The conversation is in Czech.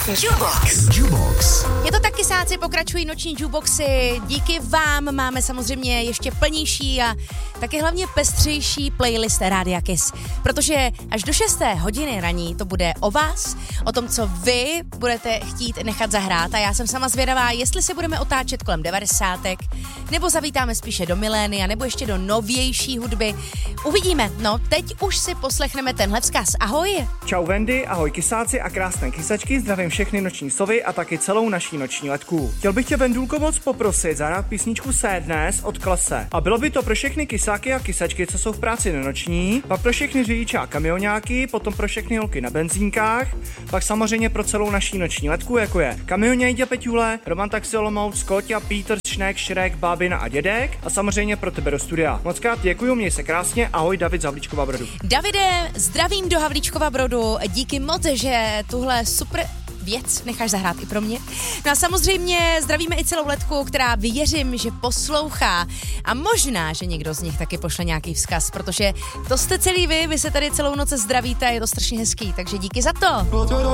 Jukebox. Je to taky, sáci, pokračují noční jukeboxy. Díky vám máme samozřejmě ještě plnější a taky hlavně pestřejší playlist Rádia Kiss. Protože až do 6. hodiny raní to bude o vás, o tom, co vy budete chtít nechat zahrát. A já jsem sama zvědavá, jestli se budeme otáčet kolem 90, nebo zavítáme spíše do milénia, nebo ještě do novější hudby. Uvidíme. No, teď už si poslechneme tenhle vzkaz. Ahoj. Čau Wendy, ahoj kysáci a krásné kysačky, zdravím všechny noční sovy a taky celou naší noční letku. Chtěl bych tě, Vendulko, moc poprosit zahrát písničku Se dnes od Klase. A bylo by to pro všechny kysáky a kysačky, co jsou v práci na noční, pak pro všechny řidiče a kamioňáky, potom pro všechny holky na benzínkách, pak samozřejmě pro celou naší noční letku, jako je Kamionějďa Peťule, Roman Taxi Olomouc, Kóťa, Pítr, Šnek, Šrek, Bábina a dědek a samozřejmě pro tebe do studia. Mockrát děkuju, měj se krásně, ahoj, David z Havlíčkova Brodu. Davide, zdravím do Havlíčkova Brodu, díky moc, že tuhle super věc necháš zahrát i pro mě. No a samozřejmě zdravíme i celou letku, která věřím, že poslouchá a možná, že někdo z nich taky pošle nějaký vzkaz, protože to jste celý vy se tady celou noc zdravíte, je to strašně hezký, takže díky za to.